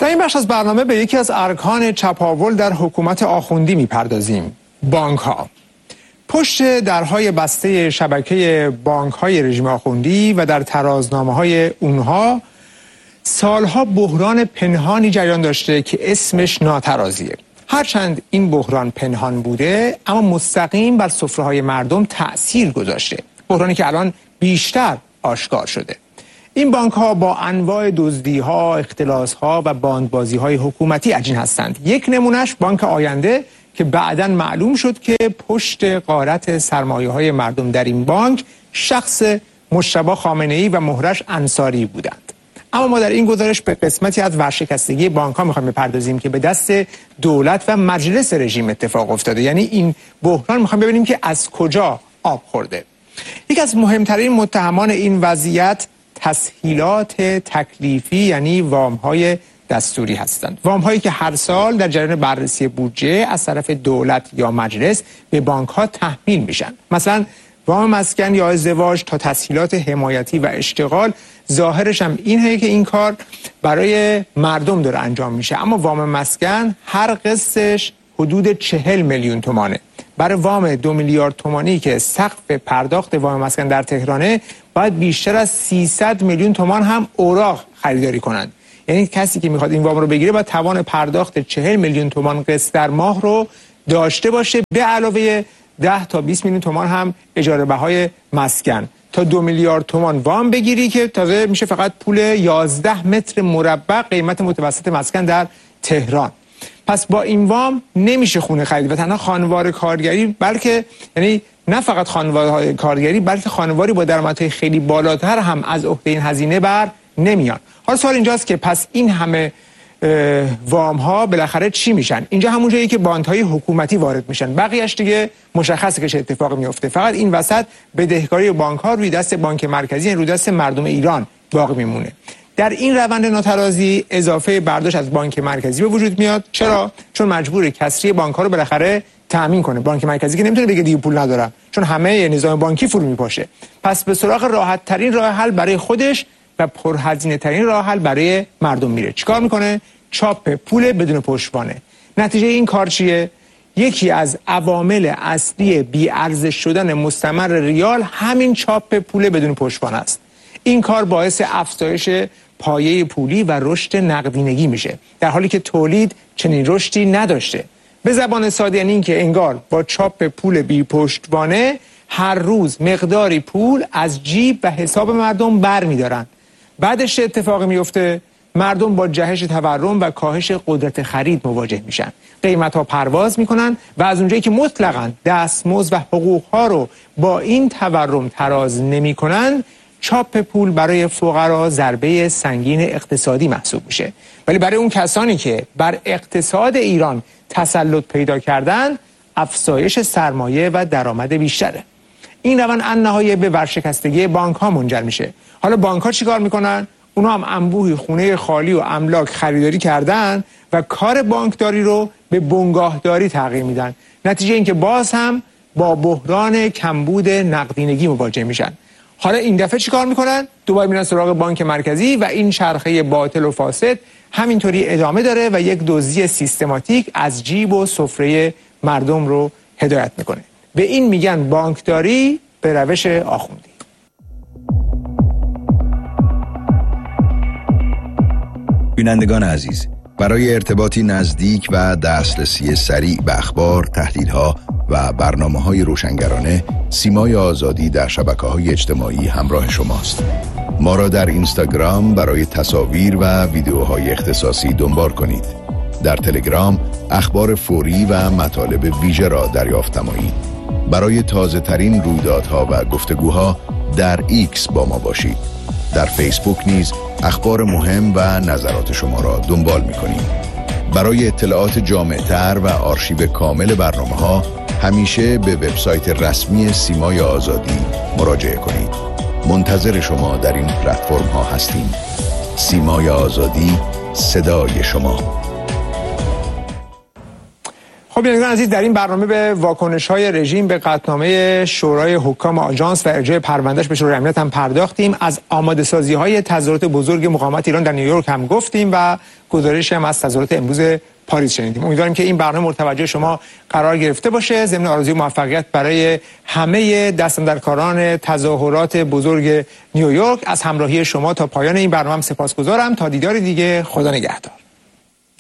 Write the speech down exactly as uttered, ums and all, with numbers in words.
در این بخش از برنامه به یکی از ارکان چپاول در حکومت آخوندی میپردازیم: بانک ها. پشت درهای بسته شبکه بانک های رژیم آخوندی و در ترازنامه های اونها سالها بحران پنهانی جریان داشته که اسمش ناترازیه. هرچند این بحران پنهان بوده اما مستقیم بر سفره‌های مردم تأثیر گذاشته. بحرانی که الان بیشتر آشکار شده. این بانک ها با انواع دزدی ها، اختلاس ها و باندبازی های حکومتی عجین هستند. یک نمونهش بانک آینده که بعداً معلوم شد که پشت غارت سرمایه های مردم در این بانک شخص مجتبی خامنه‌ای و مهرش انصاری بودند. اما ما در این گزارش به قسمتی از ورشکستگی بانک ها میخوایم بپردازیم که به دست دولت و مجلس رژیم اتفاق افتاده. یعنی این بحران میخوایم ببینیم که از کجا آب خورده. یکی از مهمترین متهمان این وضعیت تسهیلات تکلیفی یعنی وام های دستوری هستند. وام هایی که هر سال در جریان بررسی بودجه از طرف دولت یا مجلس به بانک ها تحمیل میشن. مثلا وام مسکن یا ازدواج تا تسهیلات حمایتی و اشتغال، ظاهرش هم اینه که این کار برای مردم داره انجام میشه، اما وام مسکن هر قسطش حدود چهل میلیون تومانه. برای وام دو میلیارد تومانی که سقف پرداخت وام مسکن در تهرانه باید بیشتر از سیصد میلیون تومان هم اوراق خریداری کنند. یعنی کسی که میخواد این وام رو بگیره باید توان پرداخت چهل میلیون تومان قسط در ماه رو داشته باشه، به علاوه ده تا بیست میلیون تومان هم اجاره بهای مسکن تا دو میلیارد تومان وام بگیری که تازه میشه فقط پول یازده متر مربع قیمت متوسط مسکن در تهران. پس با این وام نمیشه خونه خرید و تنها خانوار کارگری، بلکه یعنی نه فقط خانوارهای کارگری بلکه خانواری با درآمدهای خیلی بالاتر هم از عهده این هزینه بر نمیان. حالا سوال اینجاست که پس این همه وام ها بالاخره چی میشن؟ اینجا همون جایی که باند های حکومتی وارد میشن، بقیه‌اش دیگه مشخصه که چه اتفاقی میفته. فقط این وسط بدهکاری بانک ها روی دست بانک مرکزی، یعنی روی دست مردم ایران باقی میمونه. در این روند ناترازی اضافه برداشت از بانک مرکزی به وجود میاد. چرا؟ چون مجبوره کسری بانک ها رو بالاخره تامین کنه. بانک مرکزی که نمیتونه بگه دیگه پول ندارم، چون همه نظام بانکی فرو میپاشه. پس به سراغ راحت ترین راه حل برای خودش و پرهزینه ترین راه حل برای مردم میره. چیکار میکنه؟ چاپ پول بدون پشتوانه. نتیجه این کار چیه؟ یکی از عوامل اصلی بی ارزش شدن مستمر ریال همین چاپ پول بدون پشتوانه است. این کار باعث افزایش پایه پولی و رشد نقدینگی میشه، در حالی که تولید چنین رشدی نداشته. به زبان ساده یعنی این که انگار با چاپ پول بی پشتوانه هر روز مقداری پول از جیب و حساب مردم بر میدارن. بعدش اتفاقی میفته؟ مردم با جهش تورم و کاهش قدرت خرید مواجه میشن. قیمت ها پرواز میکنن و از اونجایی که مطلقاً دستمزد و حقوق ها رو با این تورم تراز نمیکنن، چاپ پول برای فقرا ضربه سنگین اقتصادی محسوب میشه. ولی برای اون کسانی که بر اقتصاد ایران تسلط پیدا کردن، افزایش سرمایه و درآمد بیشتره. این روند النهایه به ورشکستگی بانک ها منجر میشه. حالا بانک ها چیکار میکنن؟ اونا هم انبوهی خونه خالی و املاک خریداری کردن و کار بانکداری رو به بنگاهداری تغییر میدن. نتیجه این که باز هم با بحران کمبود نقدینگی مواجه میشن. حالا این دفعه چیکار میکنن؟ دوباره میرن سراغ بانک مرکزی و این چرخه باطل و فاسد همینطوری ادامه داره و یک دزدی سیستماتیک از جیب و سفره مردم رو هدایت میکنه. به این میگن بانکداری به روش آخوندی. بینندگان عزیز، برای ارتباطی نزدیک و دسترسی سریع به اخبار، تحلیل‌ها و برنامه‌های روشنگرانه، سیمای آزادی در شبکه‌های اجتماعی همراه شماست. ما را در اینستاگرام برای تصاویر و ویدیوهای اختصاصی دنبال کنید. در تلگرام اخبار فوری و مطالب ویژه را دریافت نمایید. برای تازه ترین رویدادها و گفتگوها در ایکس با ما باشید. در فیسبوک نیز اخبار مهم و نظرات شما را دنبال می‌کنیم. برای اطلاعات جامع‌تر و آرشیو کامل برنامه‌ها همیشه به وبسایت رسمی سیمای آزادی مراجعه کنید. منتظر شما در این پلتفرم‌ها هستیم. سیمای آزادی، صدای شما. خب بینندگان عزیز، در این برنامه به واکنش‌های رژیم به قطعنامه شورای حکام آژانس و ارجاع پروندهش به شورای امنیت هم پرداختیم. از آماده‌سازی‌های تظاهرات بزرگ مقاومت ایران در نیویورک هم گفتیم و گزارشی هم از تظاهرات امروز پاریس شنیدیم. امیدواریم که این برنامه متوجه شما قرار گرفته باشه. ضمن آرزوی موفقیت برای همه دستاندرکاران تظاهرات بزرگ نیویورک، از همراهی شما تا پایان این برنامه سپاسگزارم. تا دیدار دیگه، خدا نگهدار.